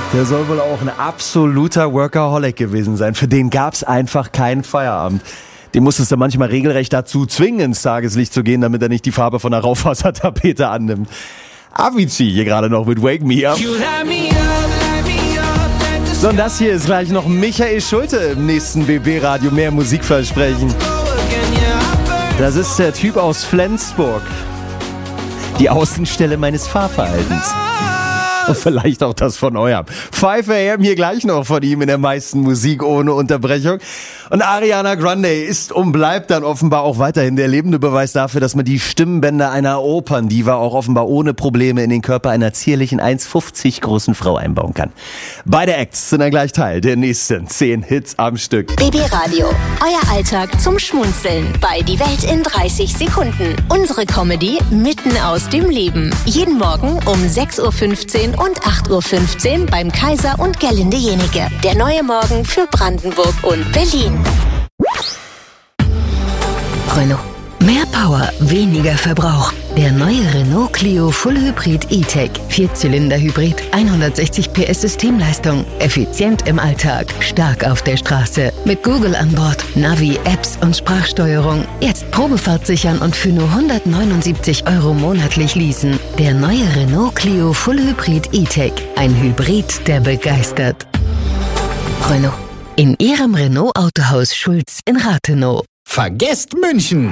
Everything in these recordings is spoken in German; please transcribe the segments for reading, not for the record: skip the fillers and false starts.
Der soll wohl auch ein absoluter Workaholic gewesen sein. Für den gab's einfach keinen Feierabend. Den musstest du manchmal regelrecht dazu zwingen, ins Tageslicht zu gehen, damit er nicht die Farbe von der Raufasertapete annimmt. Avicii hier gerade noch mit Wake Me Up. So, und das hier ist gleich noch Michael Schulte im nächsten BB-Radio. Mehr Musikversprechen. Das ist der Typ aus Flensburg. Die Außenstelle meines Fahrverhaltens. Und vielleicht auch das von eurem. 5 AM hier gleich noch von ihm in der meisten Musik ohne Unterbrechung. Und Ariana Grande ist und bleibt dann offenbar auch weiterhin der lebende Beweis dafür, dass man die Stimmbänder einer Operndiva auch offenbar ohne Probleme in den Körper einer zierlichen 1,50 großen Frau einbauen kann. Beide Acts sind dann gleich Teil der nächsten 10 Hits am Stück. BB Radio, euer Alltag zum Schmunzeln bei Die Welt in 30 Sekunden. Unsere Comedy mitten aus dem Leben. Jeden Morgen um 6.15 Uhr und 8.15 Uhr beim Kaiser und Gerlinde Jenike. Der neue Morgen für Brandenburg und Berlin. Renault. Mehr Power, weniger Verbrauch. Der neue Renault Clio Full Hybrid E-Tech. 4-Zylinder-Hybrid, 160 PS Systemleistung. Effizient im Alltag, stark auf der Straße. Mit Google an Bord, Navi, Apps und Sprachsteuerung. Jetzt Probefahrt sichern und für nur 179 € monatlich leasen. Der neue Renault Clio Full Hybrid E-Tech. Ein Hybrid, der begeistert. Renault. In Ihrem Renault-Autohaus Schulz in Rathenow. Vergesst München!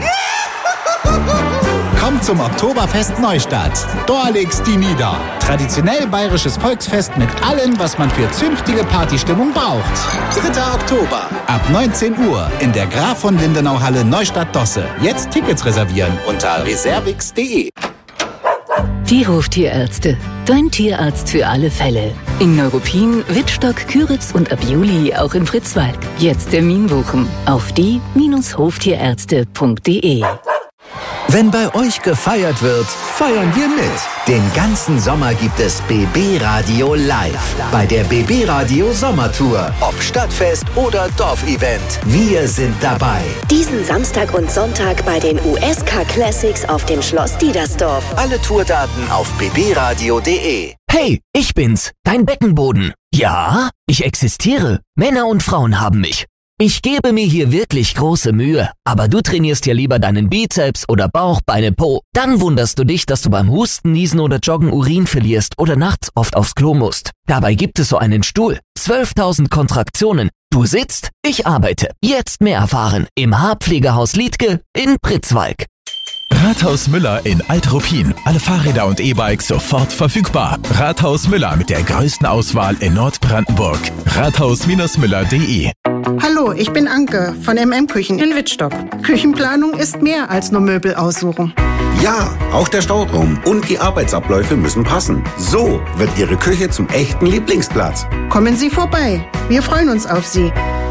Kommt zum Oktoberfest Neustadt. Da legt's die nieder. Traditionell bayerisches Volksfest mit allem, was man für zünftige Partystimmung braucht. 3. Oktober ab 19 Uhr in der Graf von Lindenau-Halle Neustadt-Dosse. Jetzt Tickets reservieren unter reservix.de. Die Hoftierärzte. Dein Tierarzt für alle Fälle. In Neuruppin, Wittstock, Küritz und ab Juli auch in Fritzwalk. Jetzt Termin buchen auf die-hoftierärzte.de. Wenn bei euch gefeiert wird, feiern wir mit. Den ganzen Sommer gibt es BB Radio live bei der BB Radio Sommertour. Ob Stadtfest oder Dorfevent, wir sind dabei. Diesen Samstag und Sonntag bei den USK Classics auf dem Schloss Diedersdorf. Alle Tourdaten auf bbradio.de. Hey, ich bin's, dein Beckenboden. Ja, ich existiere. Männer und Frauen haben mich. Ich gebe mir hier wirklich große Mühe, aber du trainierst ja lieber deinen Bizeps oder Bauch, Beine, Po. Dann wunderst du dich, dass du beim Husten, Niesen oder Joggen Urin verlierst oder nachts oft aufs Klo musst. Dabei gibt es so einen Stuhl. 12.000 Kontraktionen. Du sitzt, ich arbeite. Jetzt mehr erfahren im Haarpflegehaus Liedtke in Pritzwalk. Rathaus Müller in Alt-Ruppin. Alle Fahrräder und E-Bikes sofort verfügbar. Rathaus Müller mit der größten Auswahl in Nordbrandenburg. Rathaus-Müller.de. Hallo, ich bin Anke von MM-Küchen in Wittstock. Küchenplanung ist mehr als nur Möbel aussuchen. Ja, auch der Stauraum und die Arbeitsabläufe müssen passen. So wird Ihre Küche zum echten Lieblingsplatz. Kommen Sie vorbei. Wir freuen uns auf Sie.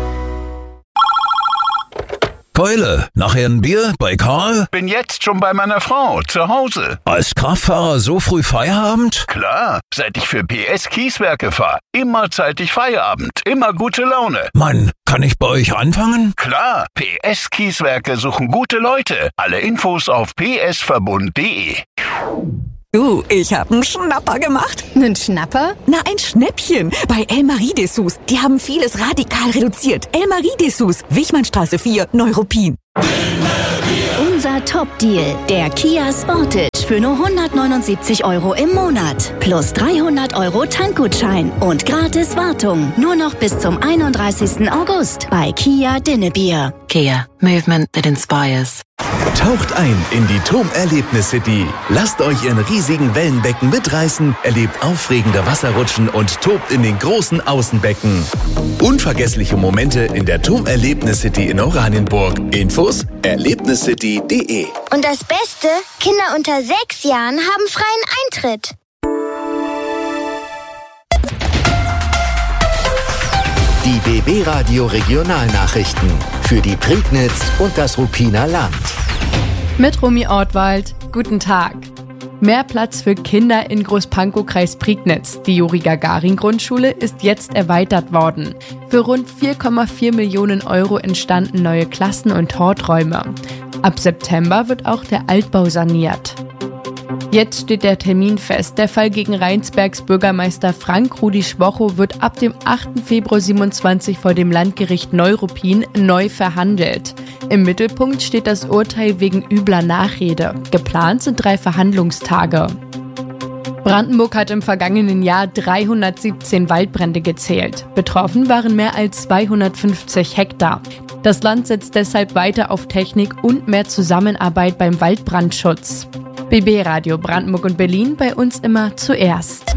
Keule, nachher ein Bier bei Karl? Bin jetzt schon bei meiner Frau, zu Hause. Als Kraftfahrer so früh Feierabend? Klar, seit ich für PS Kieswerke fahre. Immer zeitig Feierabend, immer gute Laune. Mann, kann ich bei euch anfangen? Klar, PS Kieswerke suchen gute Leute. Alle Infos auf psverbund.de. Du, ich hab einen Schnapper gemacht. Einen Schnapper? Na, ein Schnäppchen. Bei Elmarie Dessous. Die haben vieles radikal reduziert. Elmarie Dessous, Wichmannstraße 4, Neuruppin. Unser Top-Deal, der Kia Sportage für nur 179 € im Monat. Plus 300 € Tankgutschein und gratis Wartung. Nur noch bis zum 31. August bei Kia Dinnebier. Kia. Movement that inspires. Taucht ein in die TOM-Erlebnis City. Lasst euch in riesigen Wellenbecken mitreißen, erlebt aufregende Wasserrutschen und tobt in den großen Außenbecken. Unvergessliche Momente in der TOM-Erlebnis City in Oranienburg. Infos erlebniscity.de. Und das Beste, Kinder unter 6 Jahren haben freien Eintritt. Die BB Radio Regionalnachrichten für die Prignitz und das Ruppiner Land. Mit Romy Ortwald. Guten Tag. Mehr Platz für Kinder in Großpankow, Kreis Prignitz. Die Juri-Gagarin-Grundschule ist jetzt erweitert worden. Für rund 4,4 Millionen € entstanden neue Klassen und Horträume. Ab September wird auch der Altbau saniert. Jetzt steht der Termin fest. Der Fall gegen Rheinsbergs Bürgermeister Frank-Rudi Schwocho wird ab dem 8. Februar 27 vor dem Landgericht Neuruppin neu verhandelt. Im Mittelpunkt steht das Urteil wegen übler Nachrede. Geplant sind 3 Verhandlungstage. Brandenburg hat im vergangenen Jahr 317 Waldbrände gezählt. Betroffen waren mehr als 250 Hektar. Das Land setzt deshalb weiter auf Technik und mehr Zusammenarbeit beim Waldbrandschutz. BB Radio Brandenburg und Berlin, bei uns immer zuerst.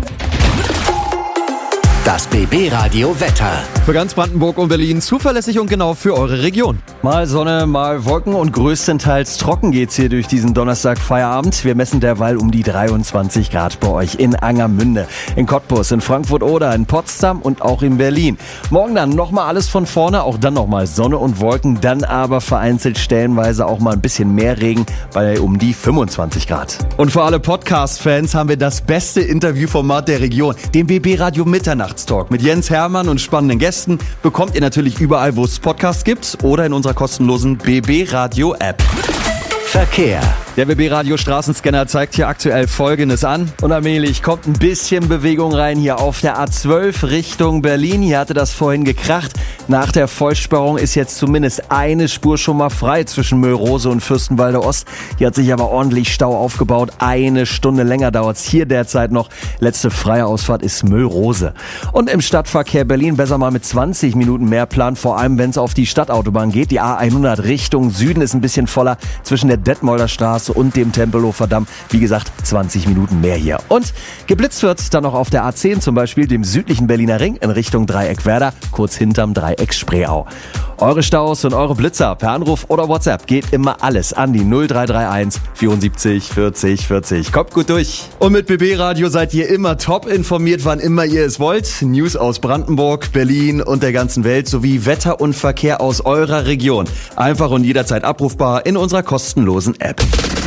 Das BB Radio Wetter. Für ganz Brandenburg und Berlin zuverlässig und genau für eure Region. Mal Sonne, mal Wolken und größtenteils trocken geht's hier durch diesen Donnerstag Feierabend. Wir messen derweil um die 23 Grad bei euch in Angermünde, in Cottbus, in Frankfurt-Oder, in Potsdam und auch in Berlin. Morgen dann nochmal alles von vorne, auch dann nochmal Sonne und Wolken, dann aber vereinzelt stellenweise auch mal ein bisschen mehr Regen bei um die 25 Grad. Und für alle Podcast-Fans haben wir das beste Interviewformat der Region, den BB Radio Mitternachtstalk mit Jens Hermann und spannenden Gästen. Bekommt ihr natürlich überall, wo es Podcasts gibt oder in unserer kostenlosen BB Radio App. Verkehr. Der BB Radio Straßenscanner zeigt hier aktuell Folgendes an. Und allmählich kommt ein bisschen Bewegung rein hier auf der A12 Richtung Berlin. Hier hatte das vorhin gekracht. Nach der Vollsperrung ist jetzt zumindest eine Spur schon mal frei zwischen Müllrose und Fürstenwalde Ost. Hier hat sich aber ordentlich Stau aufgebaut. 1 Stunde länger dauert's hier derzeit noch. Letzte freie Ausfahrt ist Müllrose. Und im Stadtverkehr Berlin besser mal mit 20 Minuten mehr planen, vor allem wenn es auf die Stadtautobahn geht. Die A100 Richtung Süden ist ein bisschen voller zwischen der Detmolder Straße und dem Tempelhofer Damm. Wie gesagt, 20 Minuten mehr hier. Und geblitzt wird dann noch auf der A10, zum Beispiel dem südlichen Berliner Ring in Richtung Dreieck Werder, kurz hinterm Dreieck Spreeau. Eure Staus und eure Blitzer per Anruf oder WhatsApp geht immer alles an die 0331 74 40 40. Kommt gut durch. Und mit BB Radio seid ihr immer top informiert, wann immer ihr es wollt. News aus Brandenburg, Berlin und der ganzen Welt sowie Wetter und Verkehr aus eurer Region. Einfach und jederzeit abrufbar in unserer kostenlosen App.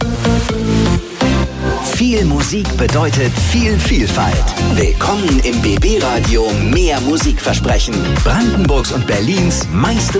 Viel Musik bedeutet viel Vielfalt. Willkommen im BB Radio Mehr Musikversprechen. Brandenburgs und Berlins meiste